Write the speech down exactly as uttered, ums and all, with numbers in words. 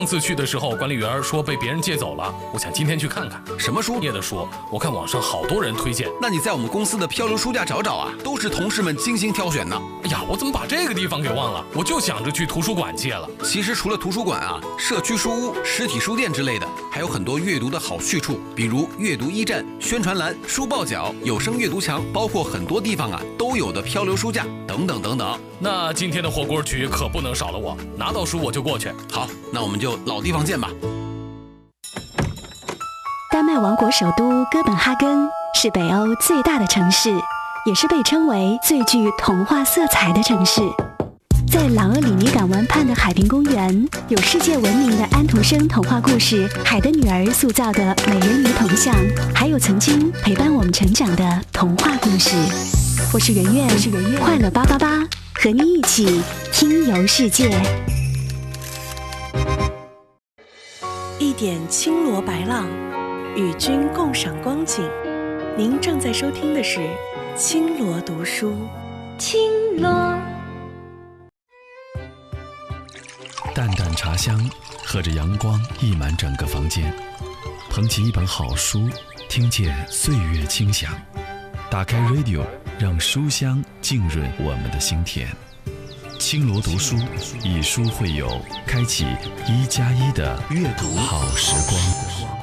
上次去的时候，管理员说被别人借走了，我想今天去看看。 什么书？ 业的书，我看网上好多人推荐。 那你在我们公司的漂流书架找找啊，都是同事们精心挑选的。 哎呀，我怎么把这个地方给忘了？我就想着去图书馆借了。 其实除了图书馆啊，社区书屋、实体书店之类的，还有很多阅读的好去处，比如阅读驿站、宣传栏、书报角、有声阅读墙，包括很多地方啊都有的漂流书架等等等等。 那今天的火锅局可不能少了我，拿到书我就过去。 好，那我们就老地方见吧。 丹麦王国首都哥本哈根是北欧最大的城市，也是被称为最具童话色彩的城市。在朗厄里尼港湾畔的海滨公园，有世界闻名的安徒生童话故事《海的女儿》塑造的美人鱼铜像，还有曾经陪伴我们成长的童话故事。我是圆圆，是圆圆，快乐八八八，和你一起听游世界。 一点轻罗白浪，与君共赏光景。您正在收听的是青罗读书。 青罗。 淡淡茶香，和着阳光溢满整个房间。捧起一本好书，听见岁月清响。打开 radio， 让书香浸润我们的心田。青罗读书，以书会友，开启一加一的阅读好时光。